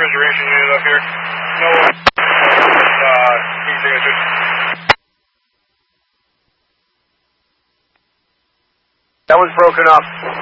refrigeration unit up here. No, heat damage. That was broken up.